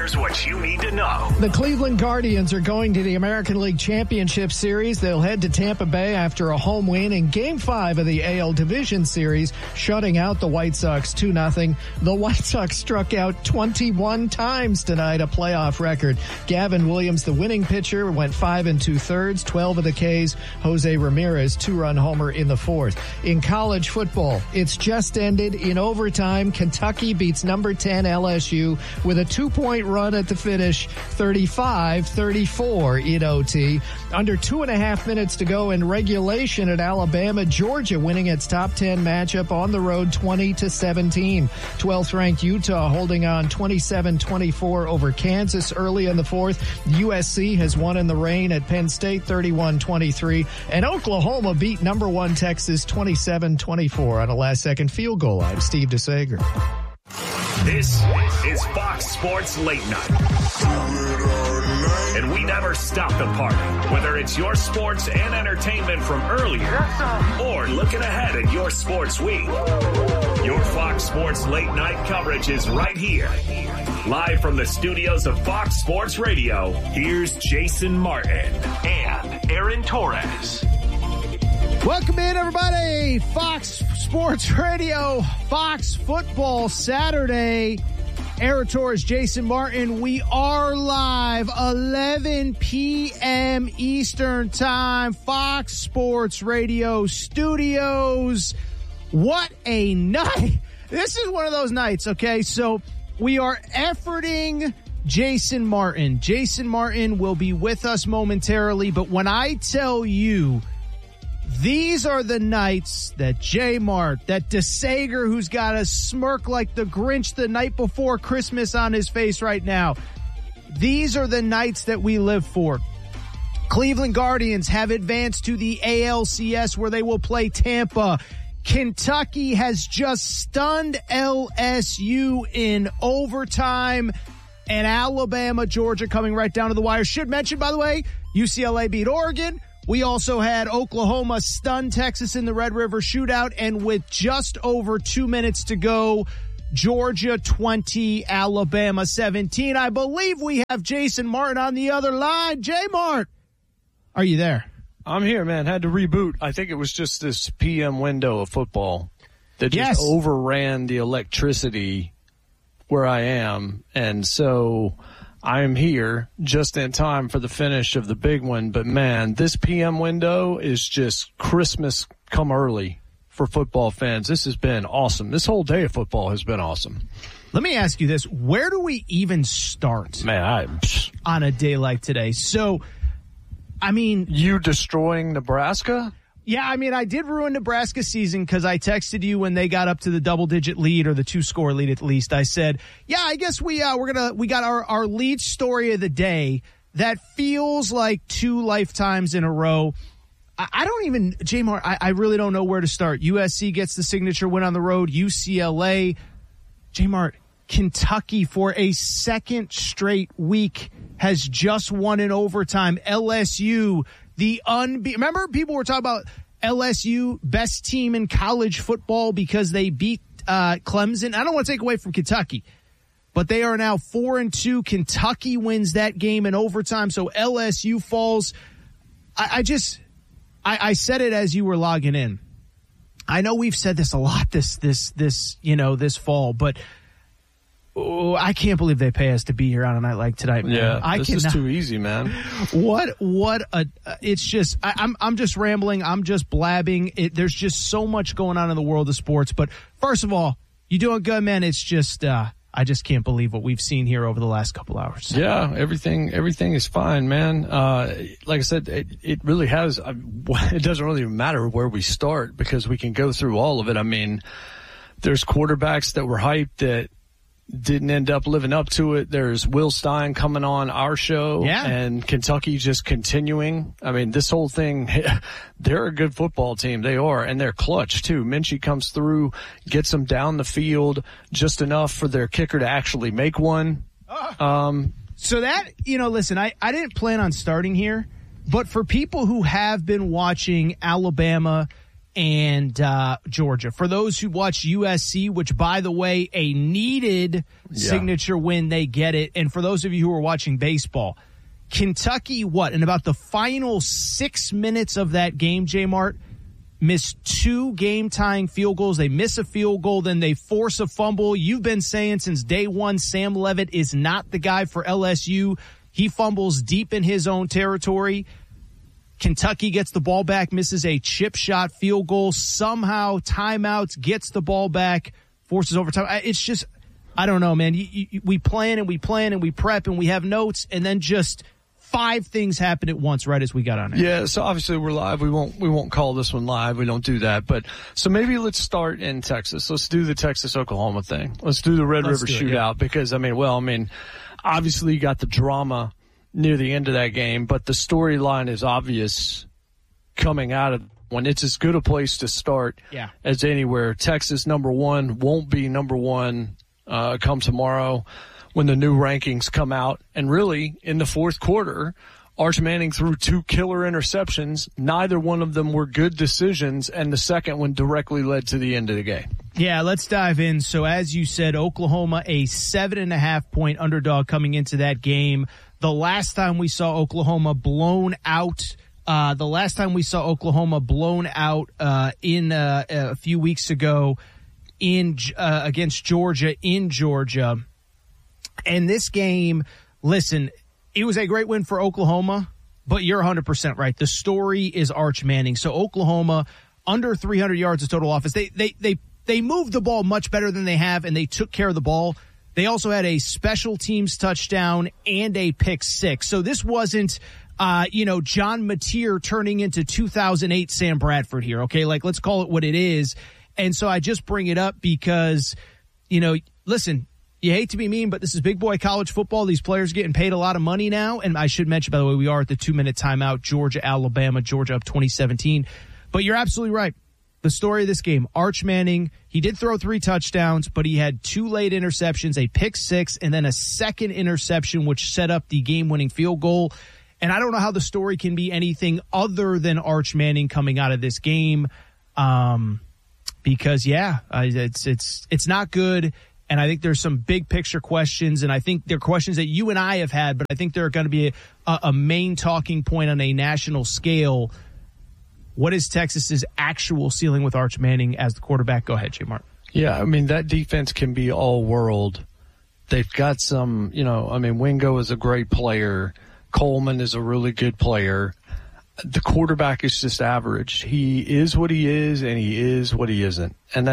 Here's what you need to know. The Cleveland Guardians are going to the American League Championship Series. They'll head to Tampa Bay after a home win in Game 5 of the AL Division Series, shutting out the White Sox 2-0. The White Sox struck out 21 times tonight, a playoff record. Gavin Williams, the winning pitcher, went 5 2/3, 12 of the Ks. Jose Ramirez, 2-run homer in the fourth. In college football, it's just ended in overtime. Kentucky beats number 10 LSU with a 2-point run at the finish, 35-34 in OT. Under 2.5 minutes to go in regulation at Alabama, Georgia winning its top 10 matchup on the road 20-17. 12th ranked Utah holding on 27-24 over Kansas early in the fourth. USC has won in the rain at Penn State 31-23, and Oklahoma beat number 1 Texas 27-24 on a last-second field goal. I'm Steve DeSager. This is Fox Sports Late Night. And we never stop the party, whether it's your sports and entertainment from earlier or looking ahead at your sports week. Your Fox Sports Late Night coverage is right here. Live from the studios of Fox Sports Radio, here's Jason Martin and Aaron Torres. Welcome in, everybody. Fox Sports Radio, Fox Football Saturday. Aaron Torres, Jason Martin. We are live, 11 p.m. Eastern Time, Fox Sports Radio studios. What a night. This is one of those nights, okay? So we are efforting Jason Martin. Jason Martin will be with us momentarily, but when I tell you, these are the nights that J Mart, that DeSager, who's got a smirk like the Grinch the night before Christmas on his face right now. These are the nights that we live for. Cleveland Guardians have advanced to the ALCS where they will play Tampa. Kentucky has just stunned LSU in overtime. And Alabama, Georgia coming right down to the wire. Should mention, by the way, UCLA beat Oregon. We also had Oklahoma stun Texas in the Red River Shootout, and with just over 2 minutes to go, Georgia 20, Alabama 17. I believe we have Jason Martin on the other line. J-Mart, are you there? I'm here, man. Had to reboot. I think it was just this PM window of football that just overran the electricity where I am, and so I am here just in time for the finish of the big one. But, man, this PM window is just Christmas come early for football fans. This has been awesome. This whole day of football has been awesome. Let me ask you this. Where do we even start on a day like today? So, I mean, you destroying Nebraska? Yeah, I mean, I did ruin Nebraska's season because I texted you when they got up to the double-digit lead, or the 2-score lead at least. I said, yeah, I guess we got our lead story of the day that feels like 2 lifetimes in a row. I don't even, J-Mart, I really don't know where to start. USC gets the signature win on the road. UCLA, J-Mart, Kentucky for a second straight week has just won in overtime. LSU, remember people were talking about LSU, best team in college football because they beat Clemson. I don't want to take away from Kentucky, but they are now 4-2. Kentucky wins that game in overtime, so LSU falls. I said it as you were logging in. I know we've said this a lot this fall, but I can't believe they pay us to be here on a night like tonight, man. Yeah, this is too easy, man. It's just, I'm just rambling. I'm just blabbing. There's just so much going on in the world of sports. But first of all, you doing good, man. It's just, I just can't believe what we've seen here over the last couple hours. Yeah, everything is fine, man. Like I said, it really has, it doesn't really matter where we start because we can go through all of it. I mean, there's quarterbacks that were hyped that didn't end up living up to it. There's Will Stein coming on our show, and Kentucky just continuing. I mean, this whole thing, they're a good football team. They are, and they're clutch, too. Minchie comes through, gets them down the field just enough for their kicker to actually make one. So that, listen, I didn't plan on starting here, but for people who have been watching Alabama and Georgia. For those who watch USC, which, by the way, a needed signature win, they get it. And for those of you who are watching baseball, Kentucky, in about the final 6 minutes of that game, J-Mart, missed 2 game-tying field goals. They miss a field goal, then they force a fumble. You've been saying since day one, Sam Leavitt is not the guy for LSU. He fumbles deep in his own territory. Kentucky gets the ball back, misses a chip shot field goal, somehow timeouts, gets the ball back, forces overtime. It's just, I don't know, man. We plan and we prep and we have notes, and then just 5 things happen at once right as we got on it. Yeah, so obviously we're live. We won't call this one live. We don't do that. But so maybe let's start in Texas. Let's do the Texas-Oklahoma thing. Let's do the Red River Shootout because, obviously you got the drama near the end of that game, but the storyline is obvious coming out of when it's as good a place to start as anywhere. Texas, number 1, won't be number 1 come tomorrow when the new rankings come out. And really, in the fourth quarter, Arch Manning threw 2 killer interceptions. Neither one of them were good decisions, and the second one directly led to the end of the game. Yeah, let's dive in. So as you said, Oklahoma, a 7.5-point underdog coming into that game. The last time we saw Oklahoma blown out in a few weeks ago against Georgia in Georgia. And this game, listen, it was a great win for Oklahoma, but you're 100% right. The story is Arch Manning. So Oklahoma, under 300 yards of total offense. They moved the ball much better than they have, and they took care of the ball. They also had a special teams touchdown and a pick 6. So this wasn't, John Mateer turning into 2008 Sam Bradford here, okay? Let's call it what it is. And so I just bring it up because, listen, you hate to be mean, but this is big boy college football. These players getting paid a lot of money now. And I should mention, by the way, we are at the 2-minute timeout, Georgia, Alabama, Georgia up 2017. But you're absolutely right. The story of this game, Arch Manning, he did throw 3 touchdowns, but he had 2 late interceptions, a pick 6, and then a second interception, which set up the game-winning field goal. And I don't know how the story can be anything other than Arch Manning coming out of this game, because it's not good. And I think there's some big picture questions, and I think they're questions that you and I have had, but I think they're going to be a main talking point on a national scale. What is Texas's actual ceiling with Arch Manning as the quarterback? Go ahead, J-Mart. Yeah, that defense can be all world. They've got some, Wingo is a great player. Coleman is a really good player. The quarterback is just average. He is what he is, and he is what he isn't. And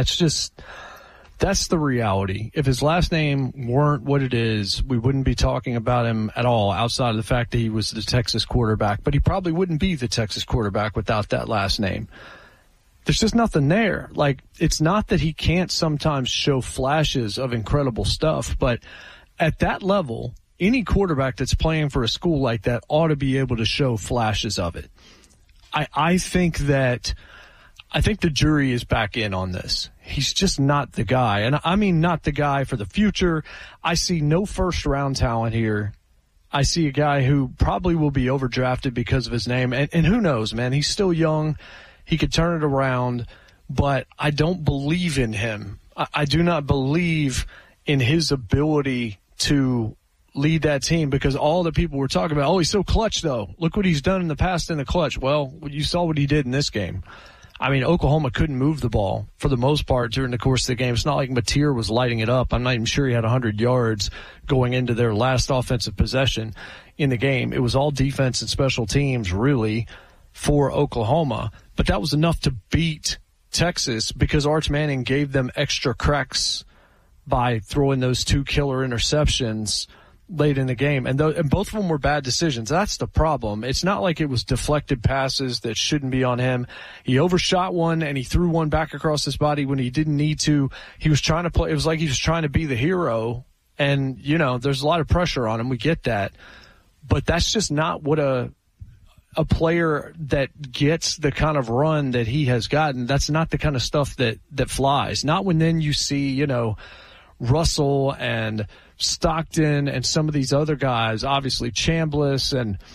that's the reality. If his last name weren't what it is, we wouldn't be talking about him at all outside of the fact that he was the Texas quarterback. But he probably wouldn't be the Texas quarterback without that last name. There's just nothing there. It's not that he can't sometimes show flashes of incredible stuff, but at that level, any quarterback that's playing for a school like that ought to be able to show flashes of it. I think the jury is back in on this. He's just not the guy. And I mean not the guy for the future. I see no first-round talent here. I see a guy who probably will be overdrafted because of his name. And who knows, man? He's still young. He could turn it around. But I don't believe in him. I do not believe in his ability to lead that team because all the people were talking about, he's so clutch, though. Look what he's done in the past in the clutch. Well, you saw what he did in this game. Oklahoma couldn't move the ball for the most part during the course of the game. It's not like Mateer was lighting it up. I'm not even sure he had 100 yards going into their last offensive possession in the game. It was all defense and special teams, really, for Oklahoma. But that was enough to beat Texas because Arch Manning gave them extra cracks by throwing those 2 killer interceptions late in the game. And both of them were bad decisions. That's the problem. It's not like it was deflected passes that shouldn't be on him. He overshot one and he threw one back across his body when he didn't need to. He was trying to play. It was like he was trying to be the hero. And, there's a lot of pressure on him. We get that. But that's just not what a player that gets the kind of run that he has gotten. That's not the kind of stuff that flies. Not when then you see, Russell and Stockton and some of these other guys, obviously Chambliss and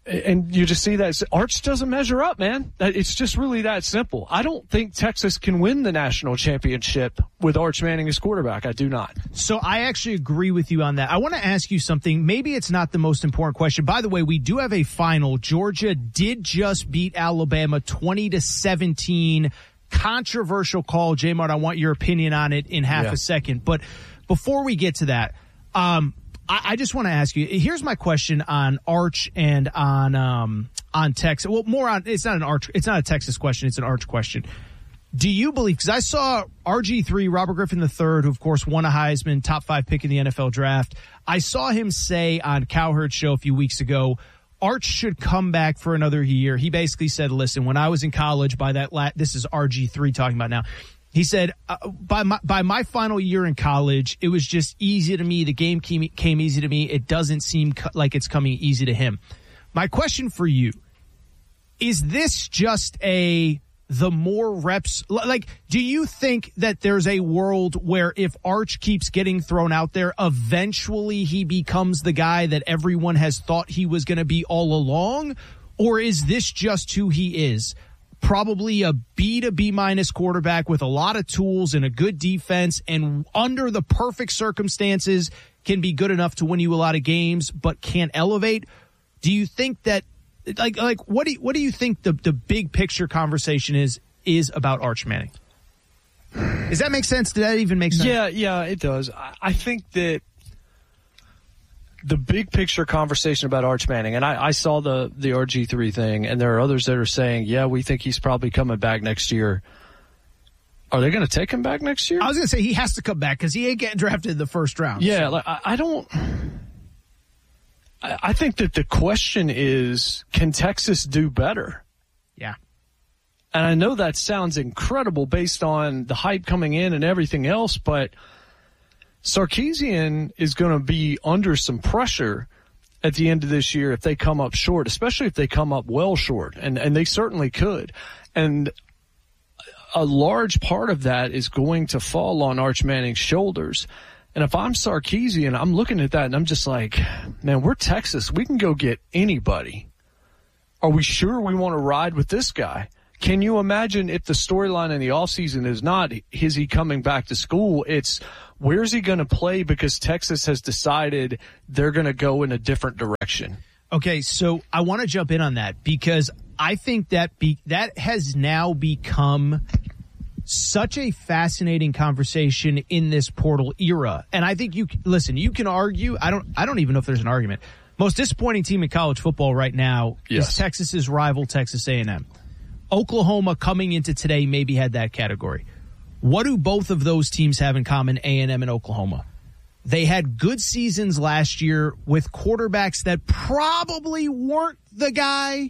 And you just see that Arch doesn't measure up, man. It's just really that simple. I don't think Texas can win the national championship with Arch Manning as quarterback. I do not. So I actually agree with you on that. I want to ask you something. Maybe it's not the most important question. By the way, we do have a final. Georgia did just beat Alabama 20-17. Controversial call. J-Mart, I want your opinion on it in half a second. But before we get to that, I just want to ask you, here's my question on Arch and on Texas. Well, more on, it's not a Texas question, it's an Arch question. Do you believe, because I saw RG3, Robert Griffin III, who of course won a Heisman, top 5 pick in the NFL draft. I saw him say on Cowherd's show a few weeks ago, Arch should come back for another year. He basically said, listen, when I was in college this is RG3 talking about now. He said, by my final year in college, it was just easy to me. The game came easy to me. It doesn't seem like it's coming easy to him. My question for you, is this just the more reps? Like, do you think that there's a world where if Arch keeps getting thrown out there, eventually he becomes the guy that everyone has thought he was going to be all along? Or is this just who he is? Probably a B to B minus quarterback with a lot of tools and a good defense, and under the perfect circumstances can be good enough to win you a lot of games, but can't elevate. Do you think that, like what do you think the big picture conversation is about Arch Manning? Does that make sense? Did that even make sense? Yeah, it does. I think that the big picture conversation about Arch Manning, and I saw the RG3 thing, and there are others that are saying, yeah, we think he's probably coming back next year. Are they going to take him back next year? I was going to say he has to come back because he ain't getting drafted in the first round. Yeah, so. like, I think that the question is, can Texas do better? Yeah. And I know that sounds incredible based on the hype coming in and everything else, but Sarkisian is going to be under some pressure at the end of this year if they come up short, especially if they come up well short, and they certainly could. And a large part of that is going to fall on Arch Manning's shoulders. And if I'm Sarkisian, I'm looking at that and I'm just like, man, we're Texas. We can go get anybody. Are we sure we want to ride with this guy? Can you imagine if the storyline in the offseason is not, is he coming back to school? It's, where's he going to play because Texas has decided they're going to go in a different direction? Okay, so I want to jump in on that because I think that that has now become such a fascinating conversation in this portal era. And I think you can argue, I don't even know if there's an argument. Most disappointing team in college football right now is Texas's rival, Texas A&M. Oklahoma coming into today maybe had that category. What do both of those teams have in common, A&M and Oklahoma? They had good seasons last year with quarterbacks that probably weren't the guy,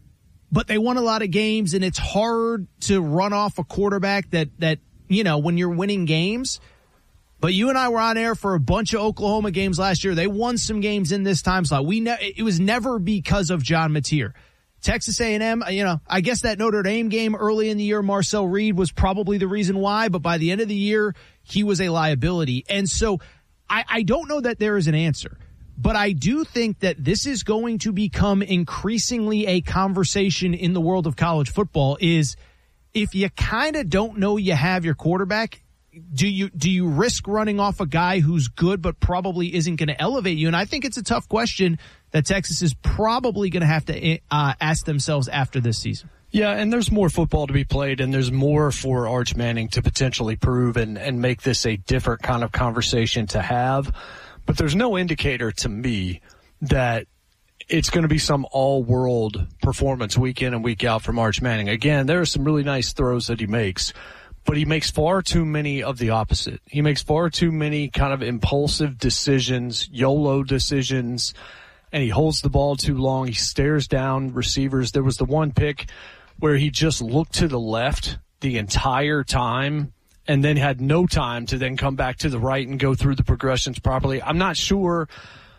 but they won a lot of games, and it's hard to run off a quarterback that you know, when you're winning games. But you and I were on air for a bunch of Oklahoma games last year. They won some games in this time slot. It was never because of John Mateer. Texas A&M, you know, I guess that Notre Dame game early in the year, Marcel Reed was probably the reason why, but by the end of the year, he was a liability. And so I don't know that there is an answer, but I do think that this is going to become increasingly a conversation in the world of college football is if you kind of don't know you have your quarterback, do you risk running off a guy who's good but probably isn't going to elevate you? And I think it's a tough question that Texas is probably going to have to ask themselves after this season. Yeah, and there's more football to be played, and there's more for Arch Manning to potentially prove and make this a different kind of conversation to have. But there's no indicator to me that it's going to be some all-world performance week in and week out from Arch Manning. Again, there are some really nice throws that he makes, but he makes far too many of the opposite. He makes far too many kind of impulsive decisions, YOLO decisions, and he holds the ball too long. He stares down receivers. There was the one pick where he just looked to the left the entire time and then had no time to then come back to the right and go through the progressions properly. I'm not sure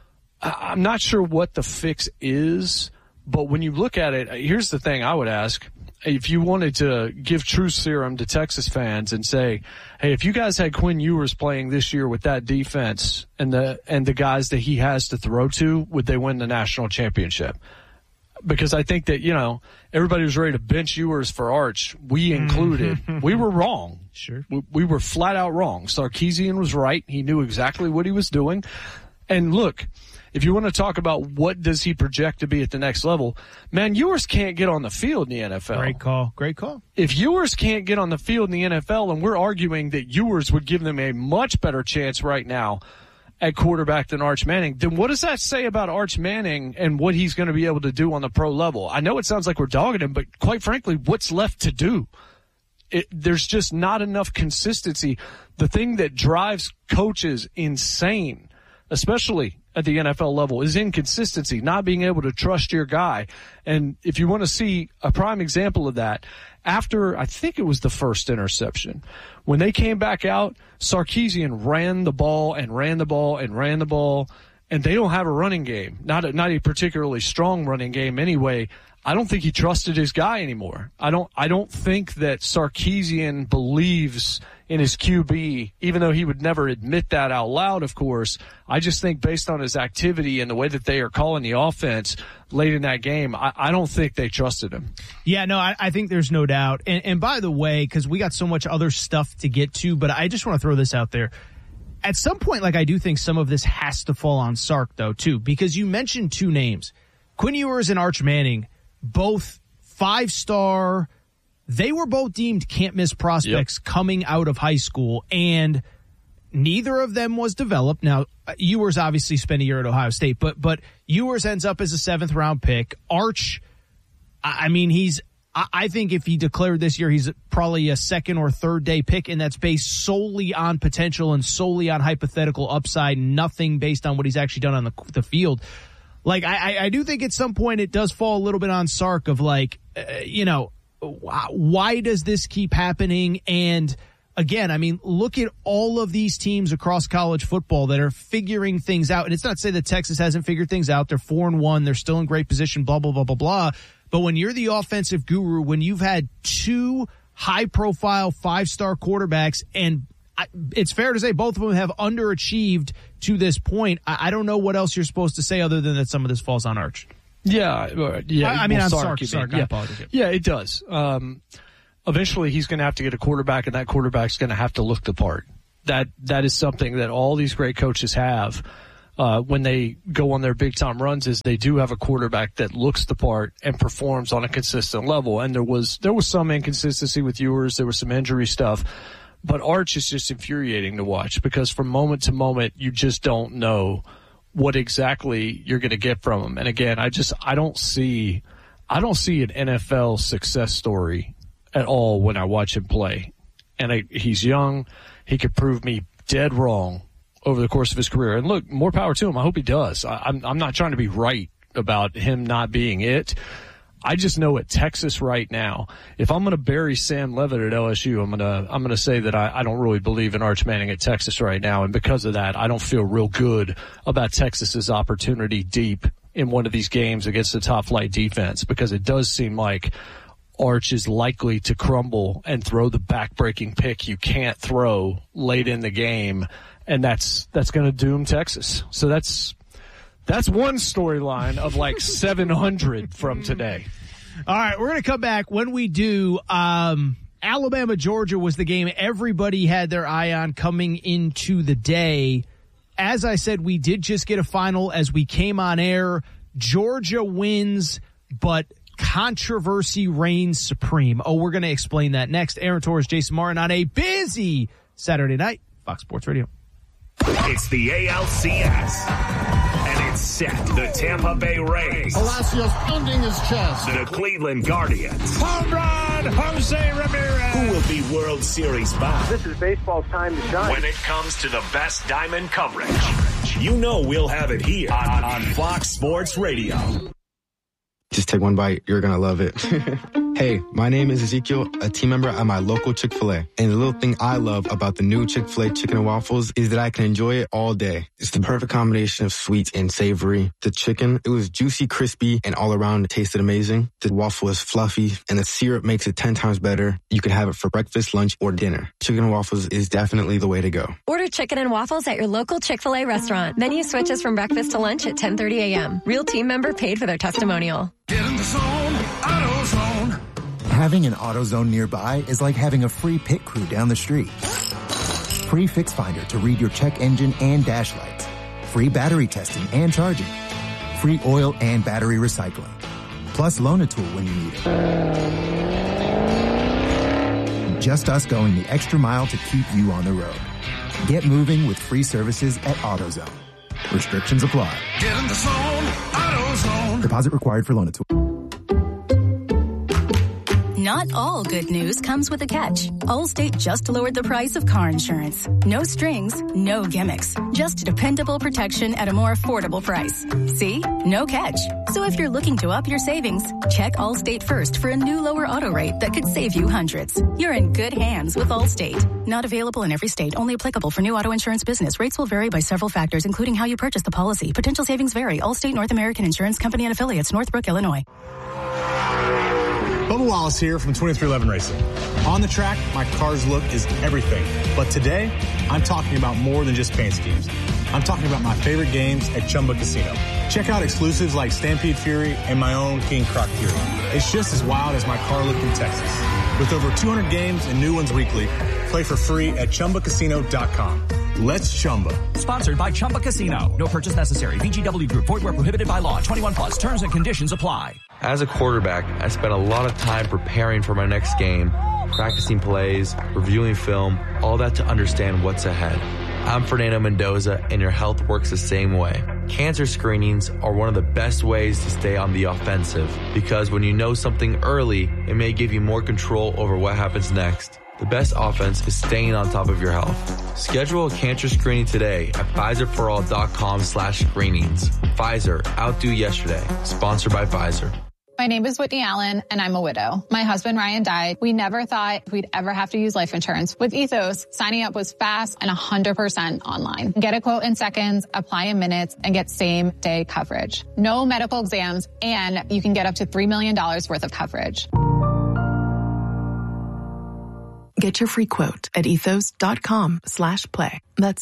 what the fix is, but when you look at it, here's the thing I would ask. If you wanted to give truth serum to Texas fans and say, hey, if you guys had Quinn Ewers playing this year with that defense and the guys that he has to throw to, would they win the national championship? because I think that, everybody was ready to bench Ewers for Arch, we included. We were wrong. Sure. We were flat out wrong. Sarkisian was right. He knew exactly what he was doing. And look, if you want to talk about what does he project to be at the next level, man, Ewers can't get on the field in the NFL. Great call. If Ewers can't get on the field in the NFL, and we're arguing that Ewers would give them a much better chance right now at quarterback than Arch Manning, then what does that say about Arch Manning and what he's going to be able to do on the pro level? I know it sounds like we're dogging him, but quite frankly, what's left to do? There's just not enough consistency. The thing that drives coaches insane, especially at the NFL level, is inconsistency, not being able to trust your guy. And if you want to see a prime example of that, after I think it was the first interception, when they came back out, Sarkisian ran the ball, and they don't have a running game, not a particularly strong running game anyway. I don't think he trusted his guy anymore. I don't think that Sarkisian believes in his QB, even though he would never admit that out loud, of course. I just think based on his activity and the way that they are calling the offense late in that game, I don't think they trusted him. Yeah, no, I think there's no doubt. And by the way, because we got so much other stuff to get to, but I just want to throw this out there. At some point, I do think some of this has to fall on Sark, though, too, because you mentioned two names, Quinn Ewers and Arch Manning, both 5-star. They were both deemed can't-miss prospects coming out of high school, and neither of them was developed. Now, Ewers obviously spent a year at Ohio State, but Ewers ends up as a 7th-round pick. Arch, I think if he declared this year, he's probably a 2nd or 3rd day pick, and that's based solely on potential and solely on hypothetical upside, nothing based on what he's actually done on the field. I do think at some point it does fall a little bit on Sark of why does this keep happening? And again, look at all of these teams across college football that are figuring things out. And it's not to say that Texas hasn't figured things out. They're 4-1. They're still in great position, blah, blah, blah, blah, blah. But when you're the offensive guru, when you've had 2 high-profile 5-star quarterbacks, and it's fair to say both of them have underachieved to this point, I don't know what else you're supposed to say other than that some of this falls on Arch. Yeah. Sark. I apologize. Yeah, it does. Eventually, he's going to have to get a quarterback, and that quarterback's going to have to look the part. That is something that all these great coaches have when they go on their big-time runs, is they do have a quarterback that looks the part and performs on a consistent level. And there was some inconsistency with Ewers. There was some injury stuff. But Arch is just infuriating to watch because from moment to moment, you just don't know what exactly you're going to get from him. And again, I don't see an NFL success story at all when I watch him play. And he's young. He could prove me dead wrong over the course of his career. And look, more power to him. I hope he does. I'm not trying to be right about him not being it. I just know at Texas right now, if I'm going to bury Sam Levitt at LSU, I'm going to say that I don't really believe in Arch Manning at Texas right now. And because of that, I don't feel real good about Texas's opportunity deep in one of these games against the top flight defense, because it does seem like Arch is likely to crumble and throw the back-breaking pick you can't throw late in the game. And that's going to doom Texas. So that's one storyline of 700 from today. All right, we're going to come back. When we do, Alabama, Georgia was the game everybody had their eye on coming into the day. As I said, we did just get a final as we came on air. Georgia wins, but controversy reigns supreme. We're going to explain that next. Aaron Torres, Jason Martin on a busy Saturday night, Fox Sports Radio. It's the ALCS. And it's set. The Tampa Bay Rays. Palacios pounding his chest. The Cleveland Guardians. Home run, Jose Ramirez. Who will be World Series bound? This is baseball's time to shine. When it comes to the best diamond coverage, you know we'll have it here on Fox Sports Radio. Just take one bite. You're going to love it. Hey, my name is Ezekiel, a team member at my local Chick-fil-A. And the little thing I love about the new Chick-fil-A chicken and waffles is that I can enjoy it all day. It's the perfect combination of sweet and savory. The chicken, it was juicy, crispy, and all around it tasted amazing. The waffle is fluffy, and the syrup makes it 10 times better. You can have it for breakfast, lunch, or dinner. Chicken and waffles is definitely the way to go. Order chicken and waffles at your local Chick-fil-A restaurant. Menu switches from breakfast to lunch at 10:30 a.m. Real team member paid for their testimonial. Get AutoZone. Having an AutoZone nearby is like having a free pit crew down the street. Free Fix Finder to read your check engine and dash lights. Free battery testing and charging. Free oil and battery recycling. Plus Loan-A-Tool when you need it. Just us going the extra mile to keep you on the road. Get moving with free services at AutoZone. Restrictions apply. Get in the zone, AutoZone. Deposit required for Loan-A-Tool. Not all good news comes with a catch. Allstate just lowered the price of car insurance. No strings, no gimmicks. Just dependable protection at a more affordable price. See? No catch. So if you're looking to up your savings, check Allstate first for a new lower auto rate that could save you hundreds. You're in good hands with Allstate. Not available in every state. Only applicable for new auto insurance business. Rates will vary by several factors, including how you purchase the policy. Potential savings vary. Allstate North American Insurance Company and Affiliates, Northbrook, Illinois. Bubba Wallace here from 2311 Racing. On the track, my car's look is everything. But today, I'm talking about more than just paint schemes. I'm talking about my favorite games at Chumba Casino. Check out exclusives like Stampede Fury and my own King Croc Fury. It's just as wild as my car look in Texas. With over 200 games and new ones weekly, play for free at ChumbaCasino.com. Let's Chumba. Sponsored by Chumba Casino. No purchase necessary. VGW Group. Void where prohibited by law. 21 plus. Terms and conditions apply. As a quarterback, I spent a lot of time preparing for my next game, practicing plays, reviewing film, all that to understand what's ahead. I'm Fernando Mendoza, and your health works the same way. Cancer screenings are one of the best ways to stay on the offensive, because when you know something early, it may give you more control over what happens next. The best offense is staying on top of your health. Schedule a cancer screening today at Pfizerforall.com/screenings. Pfizer, outdo yesterday. Sponsored by Pfizer. My name is Whitney Allen, and I'm a widow. My husband, Ryan, died. We never thought we'd ever have to use life insurance. With Ethos, signing up was fast and 100% online. Get a quote in seconds, apply in minutes, and get same-day coverage. No medical exams, and you can get up to $3 million worth of coverage. Get your free quote at ethos.com/play. That's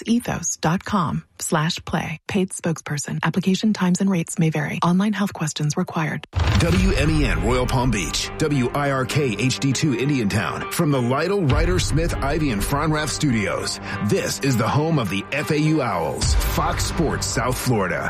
ethos.com/play. Paid spokesperson. Application times and rates may vary. Online health questions required. WMEN Royal Palm Beach. WIRK HD2 Indiantown. From the Lytle, Ryder, Smith, Ivy, and Fronrath studios. This is the home of the FAU Owls. Fox Sports South Florida.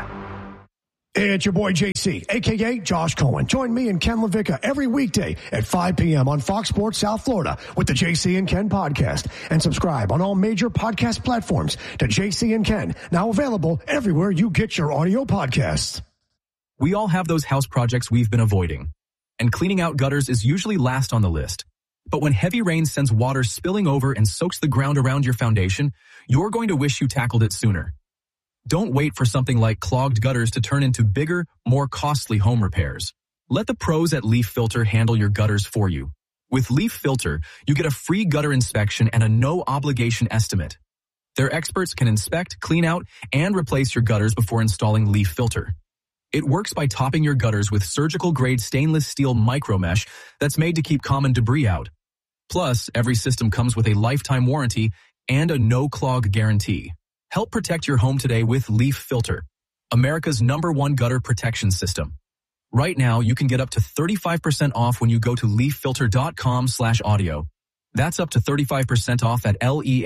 It's your boy JC, a.k.a. Josh Cohen. Join me and Ken LaVicka every weekday at 5 p.m. on Fox Sports South Florida with the JC and Ken podcast. And subscribe on all major podcast platforms to JC and Ken, now available everywhere you get your audio podcasts. We all have those house projects we've been avoiding. And cleaning out gutters is usually last on the list. But when heavy rain sends water spilling over and soaks the ground around your foundation, you're going to wish you tackled it sooner. Don't wait for something like clogged gutters to turn into bigger, more costly home repairs. Let the pros at Leaf Filter handle your gutters for you. With Leaf Filter, you get a free gutter inspection and a no-obligation estimate. Their experts can inspect, clean out, and replace your gutters before installing Leaf Filter. It works by topping your gutters with surgical-grade stainless steel micromesh that's made to keep common debris out. Plus, every system comes with a lifetime warranty and a no-clog guarantee. Help protect your home today with Leaf Filter, America's #1 gutter protection system. Right now, you can get up to 35% off when you go to leaffilter.com/audio. That's up to 35% off at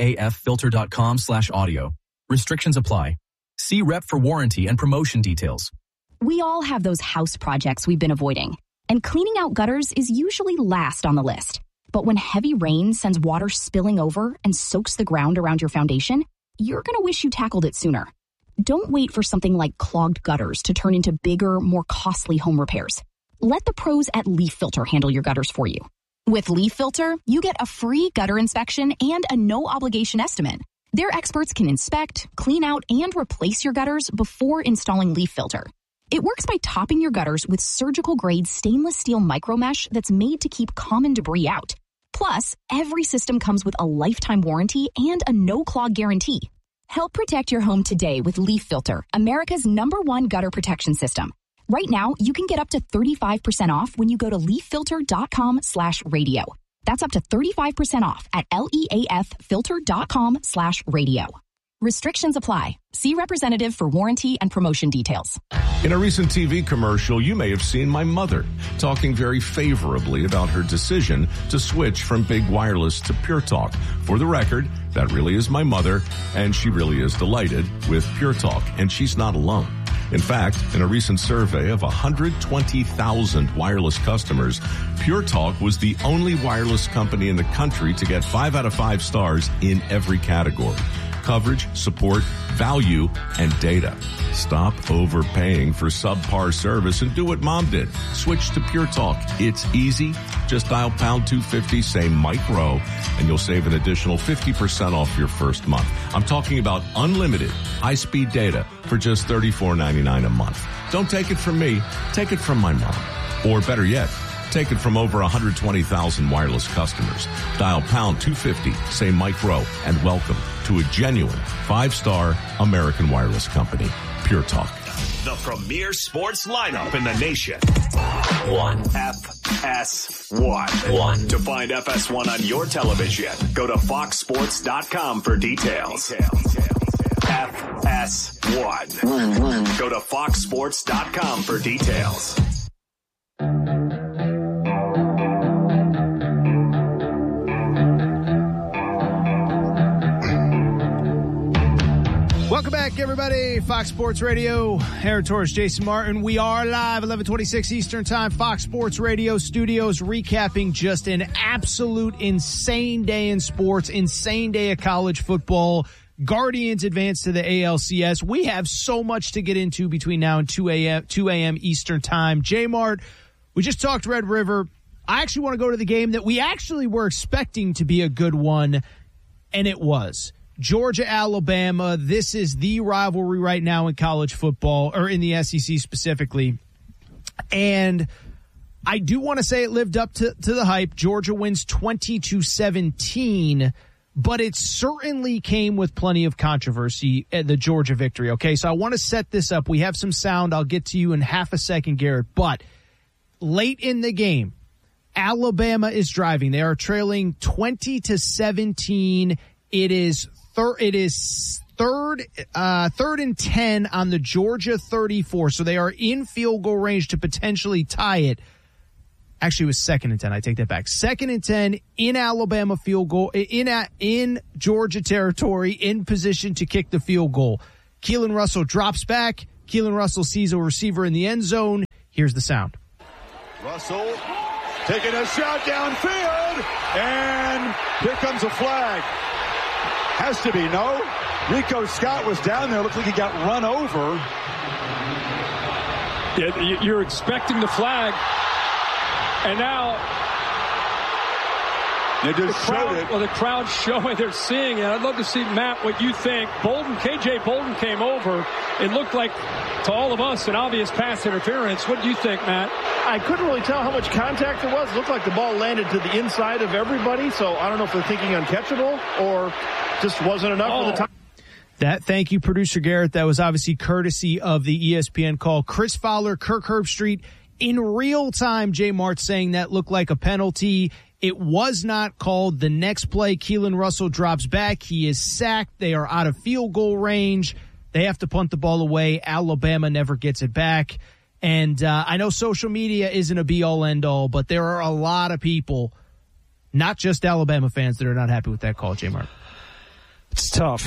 leaffilter.com/audio. Restrictions apply. See rep for warranty and promotion details. We all have those house projects we've been avoiding, and cleaning out gutters is usually last on the list. But when heavy rain sends water spilling over and soaks the ground around your foundation, you're going to wish you tackled it sooner. Don't wait for something like clogged gutters to turn into bigger, more costly home repairs. Let the pros at Leaf Filter handle your gutters for you. With Leaf Filter, you get a free gutter inspection and a no-obligation estimate. Their experts can inspect, clean out, and replace your gutters before installing Leaf Filter. It works by topping your gutters with surgical-grade stainless steel micromesh that's made to keep common debris out. Plus, every system comes with a lifetime warranty and a no-clog guarantee. Help protect your home today with Leaf Filter, America's #1 gutter protection system. Right now, you can get up to 35% off when you go to leaffilter.com/radio. That's up to 35% off at leaffilter.com/radio. Restrictions apply. See representative for warranty and promotion details. In a recent TV commercial, you may have seen my mother talking very favorably about her decision to switch from big wireless to Pure Talk. For the record, that really is my mother, and she really is delighted with Pure Talk, and she's not alone. In fact, in a recent survey of 120,000 wireless customers, Pure Talk was the only wireless company in the country to get 5 out of 5 stars in every category: coverage, support, value, and data. Stop overpaying for subpar service and do what Mom did. Switch to Pure Talk. It's easy. Just dial pound 250, say Mike Rowe, and you'll save an additional 50% off your first month. I'm talking about unlimited high-speed data for just $34.99 a month. Don't take it from me. Take it from my mom. Or better yet, take it from over 120,000 wireless customers. Dial pound 250, say Mike Rowe, and welcome to a genuine 5-star American wireless company, Pure Talk. The premier sports lineup in the nation. FS1. To find FS1 on your television, go to foxsports.com for details. FS1. Go to foxsports.com for details. Welcome back, everybody. Fox Sports Radio. Aaron Torres, Jason Martin. We are live, 11:26 Eastern Time. Fox Sports Radio studios, recapping just an absolute insane day in sports, insane day of college football. Guardians advance to the ALCS. We have so much to get into between now and 2 a.m. Eastern Time. J-Mart, we just talked Red River. I actually want to go to the game that we actually were expecting to be a good one, and it was. Georgia, Alabama. This is the rivalry right now in college football, or in the SEC specifically. And I do want to say it lived up to the hype. Georgia wins 20-17, but it certainly came with plenty of controversy, the Georgia victory. Okay, so I want to set this up. We have some sound. I'll get to you in half a second, Garrett. But late in the game, Alabama is driving. They are trailing 20-17. It is third and 10 on the Georgia 34. So they are in field goal range to potentially tie it. Actually, it was 2nd and 10. I take that back. 2nd and 10 in Alabama field goal, in Georgia territory, in position to kick the field goal. Keelan Russell drops back. Keelan Russell sees a receiver in the end zone. Here's the sound. Russell taking a shot downfield, and here comes a flag. Has to be, no. Rico Scott was down there. Looks like he got run over. Yeah, you're expecting the flag. And now they just showed it. Well, the crowd's showing, they're seeing it. I'd love to see, Matt, what you think. KJ Bolden came over. It looked like, to all of us, an obvious pass interference. What do you think, Matt? I couldn't really tell how much contact there was. It looked like the ball landed to the inside of everybody, so I don't know if they're thinking uncatchable or just wasn't enough for the time. Thank you, producer Garrett. That was obviously courtesy of the ESPN call. Chris Fowler, Kirk Herbstreit, in real time, J. Mart saying that looked like a penalty. It was not called. The next play, Keelan Russell drops back. He is sacked. They are out of field goal range. They have to punt the ball away. Alabama never gets it back. And I know social media isn't a be-all, end-all, but there are a lot of people, not just Alabama fans, that are not happy with that call, J. Mart. It's tough.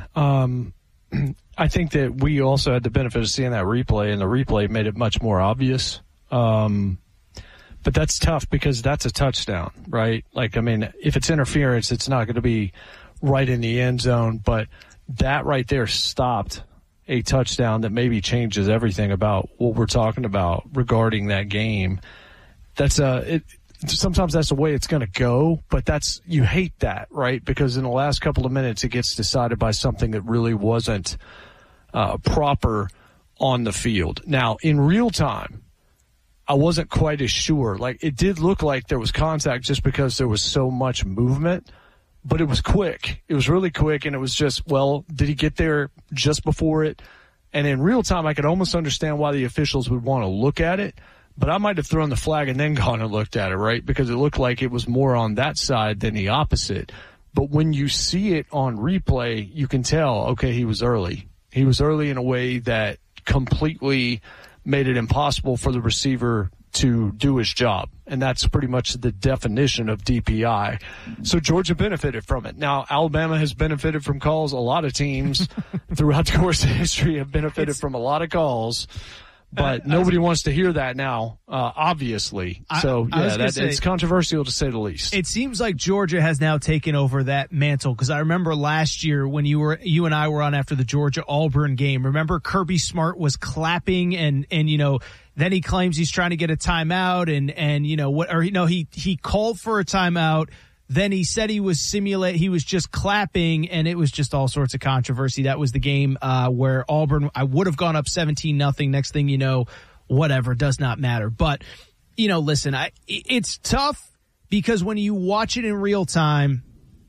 I think that we also had the benefit of seeing that replay, and the replay made it much more obvious. But that's tough because that's a touchdown, right? Like, I mean, if it's interference, it's not going to be right in the end zone, but that right there stopped a touchdown that maybe everything about what we're talking about regarding that game. Sometimes that's the way it's going to go, but you hate that, right? Because in the last couple of minutes, it gets decided by something that really wasn't proper on the field. Now, in real time, I wasn't quite as sure. Like, it did look like there was contact just because there was so much movement, but it was quick. It was really quick, and it was just, well, did he get there just before it? And in real time, I could almost understand why the officials would want to look at it, but I might have thrown the flag and then gone and looked at it, right? Because it looked like it was more on that side than the opposite. But when you see it on replay, you can tell, okay, he was early. He was early in a way that completely made it impossible for the receiver to do his job. And that's pretty much the definition of DPI. So Georgia benefited from it. Now, Alabama has benefited from calls. A lot of teams throughout the course of history have benefited from a lot of calls. But nobody wants to hear that now, obviously. So, it's controversial to say the least. It seems like Georgia has now taken over that mantle, because I remember last year when you and I were on after the Georgia-Auburn game. Remember Kirby Smart was clapping and then he claims he's trying to get a timeout he called for a timeout. Then he said he was just clapping, and it was just all sorts of controversy. That was the game where Auburn, I would have gone up 17-0. Next thing you know, whatever, does not matter. But, listen, it's tough because when you watch it in real time,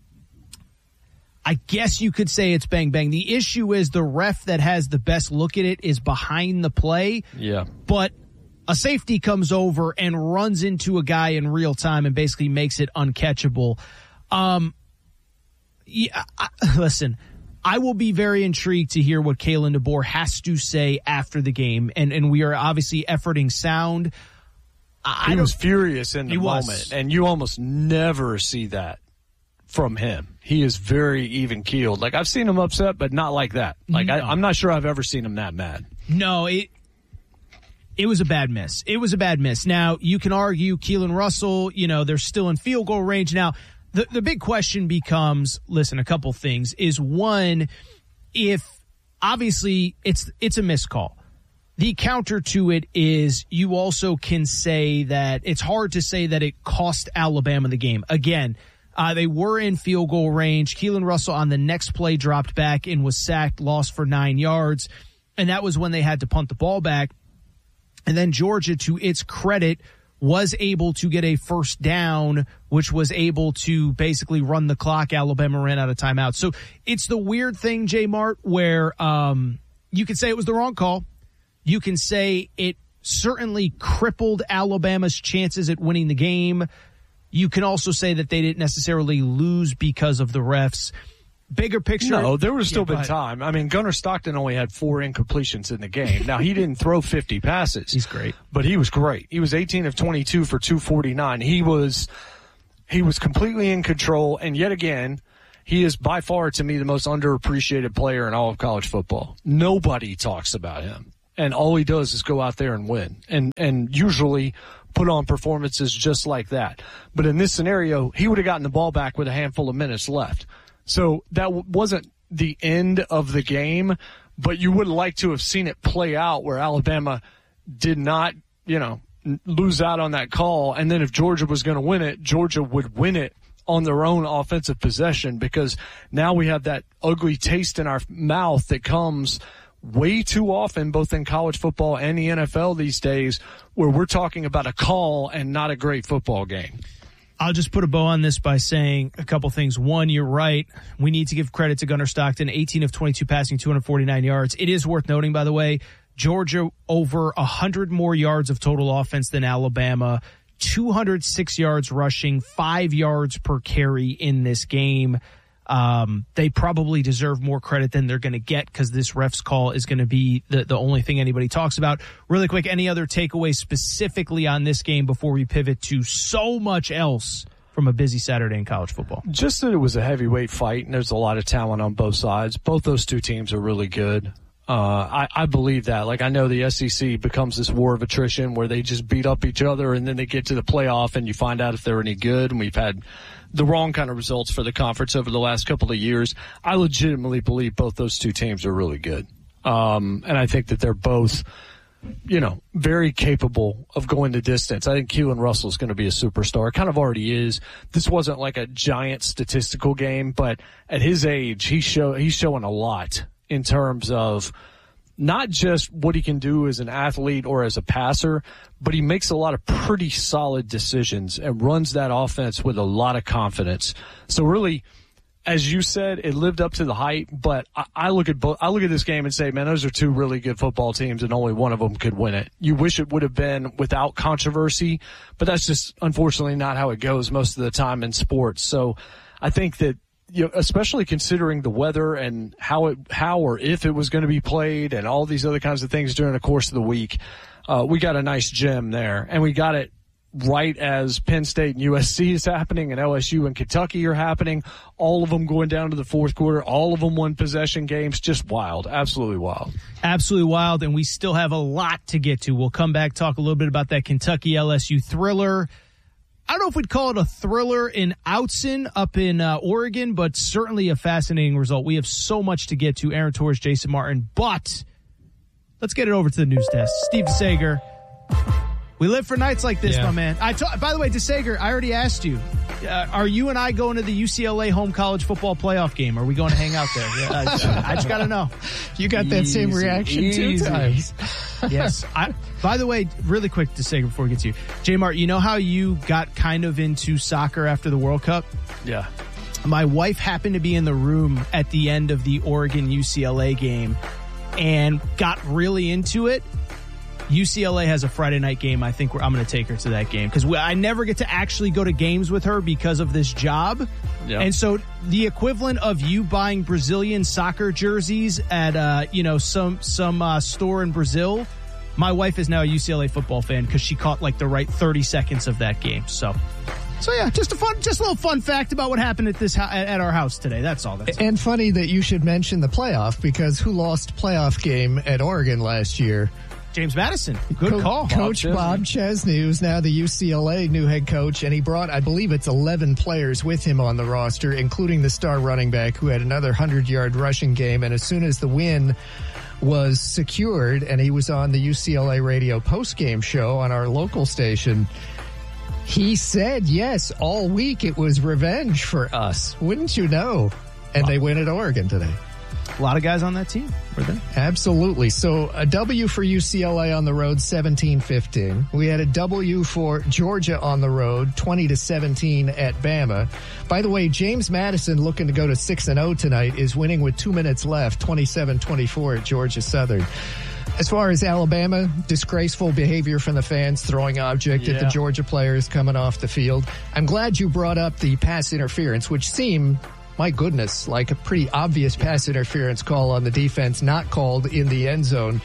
I guess you could say it's bang, bang. The issue is the ref that has the best look at it is behind the play. Yeah. But a safety comes over and runs into a guy in real time and basically makes it uncatchable. Listen, I will be very intrigued to hear what Kalen DeBoer has to say after the game, and we are obviously efforting sound. He was furious in the moment, and you almost never see that from him. He is very even-keeled. Like, I've seen him upset, but not like that. Like, no. I'm not sure I've ever seen him that mad. No, It was a bad miss. It was a bad miss. Now, you can argue Keelan Russell, they're still in field goal range. Now, the big question becomes, listen, a couple things. Is one, if obviously it's a missed call. The counter to it is you also can say that it's hard to say that it cost Alabama the game. Again, they were in field goal range. Keelan Russell on the next play dropped back and was sacked, lost for 9 yards. And that was when they had to punt the ball back. And then Georgia, to its credit, was able to get a first down, which was able to basically run the clock. Alabama ran out of timeouts. So it's the weird thing, J. Mart, where you can say it was the wrong call. You can say it certainly crippled Alabama's chances at winning the game. You can also say that they didn't necessarily lose because of the refs. Bigger picture. No, there would have still been time. I mean, Gunnar Stockton only had 4 incompletions in the game. Now, he didn't throw 50 passes. He's great. But he was great. He was 18 of 22 for 249. He was completely in control. And yet again, he is by far, to me, the most underappreciated player in all of college football. Nobody talks about him. And all he does is go out there and win. And usually put on performances just like that. But in this scenario, he would have gotten the ball back with a handful of minutes left. So that wasn't the end of the game, but you would like to have seen it play out where Alabama did not, lose out on that call. And then if Georgia was going to win it, Georgia would win it on their own offensive possession, because now we have that ugly taste in our mouth that comes way too often, both in college football and the NFL these days, where we're talking about a call and not a great football game. I'll just put a bow on this by saying a couple things. One, you're right. We need to give credit to Gunnar Stockton, 18 of 22 passing, 249 yards. It is worth noting, by the way, Georgia over 100 more yards of total offense than Alabama, 206 yards rushing, 5 yards per carry in this game. They probably deserve more credit than they're going to get, because this ref's call is going to be the only thing anybody talks about. Really quick, any other takeaways specifically on this game before we pivot to so much else from a busy Saturday in college football? Just that it was a heavyweight fight, and there's a lot of talent on both sides. Both those two teams are really good. I believe that. Like, I know the SEC becomes this war of attrition where they just beat up each other, and then they get to the playoff and you find out if they're any good. And we've had the wrong kind of results for the conference over the last couple of years. I legitimately believe both those two teams are really good. And I think that they're both, very capable of going the distance. I think Keelan Russell is going to be a superstar. Kind of already is. This wasn't like a giant statistical game, but at his age, he's showing a lot in terms of not just what he can do as an athlete or as a passer, but he makes a lot of pretty solid decisions and runs that offense with a lot of confidence. So really, as you said, it lived up to the hype, but I look at this game and say, man, those are two really good football teams and only one of them could win it. You wish it would have been without controversy, but that's just unfortunately not how it goes most of the time in sports. So I think that especially considering the weather and how or if it was going to be played and all these other kinds of things during the course of the week, we got a nice gem there, and we got it right as Penn State and USC is happening and LSU and Kentucky are happening, all of them going down to the fourth quarter, all of them one-possession games, just wild, absolutely wild. Absolutely wild, and we still have a lot to get to. We'll come back, talk a little bit about that Kentucky-LSU thriller. I don't know if we'd call it a thriller in Outson up in Oregon, but certainly a fascinating result. We have so much to get to. Aaron Torres, Jason Martin, but let's get it over to the news desk. Steve DeSager. We live for nights like this, my man. By the way, DeSager, I already asked you, are you and I going to the UCLA home college football playoff game? Are we going to hang out there? Yeah, I just got to know. You got that same reaction 2 times. Yes. By the way, really quick, DeSager, before we get to you. J-Mart, you know how you got kind of into soccer after the World Cup? Yeah. My wife happened to be in the room at the end of the Oregon-UCLA game and got really into it. UCLA has a Friday night game. I think I'm going to take her to that game because I never get to actually go to games with her because of this job. Yep. And so the equivalent of you buying Brazilian soccer jerseys at some store in Brazil, my wife is now a UCLA football fan because she caught like the right 30 seconds of that game. So yeah, just a little fun fact about what happened at our house today. That's all. And funny that you should mention the playoff because who lost playoff game at Oregon last year? James Madison. Good call. Coach Bob Chesney, who's now the UCLA new head coach, and he brought, I believe it's 11 players with him on the roster, including the star running back who had another 100-yard rushing game. And as soon as the win was secured and he was on the UCLA radio postgame show on our local station, he said, yes, all week it was revenge for us. Wouldn't you know? And they win at Oregon today. A lot of guys on that team were there. Absolutely. So a W for UCLA on the road, 17-15. We had a W for Georgia on the road, 20-17 at Bama. By the way, James Madison, looking to go to 6-0 tonight, is winning with 2 minutes left, 27-24 at Georgia Southern. As far as Alabama, disgraceful behavior from the fans, throwing object at the Georgia players coming off the field. I'm glad you brought up the pass interference, which seemed, my goodness, like a pretty obvious pass interference call on the defense, not called in the end zone.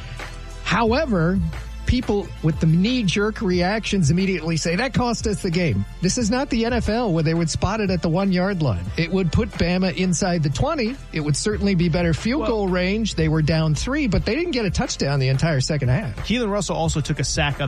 However, people with the knee-jerk reactions immediately say, that cost us the game. This is not the NFL where they would spot it at the 1-yard line. It would put Bama inside the 20. It would certainly be better field goal range. They were down 3, but they didn't get a touchdown the entire second half. Keelan Russell also took a sack on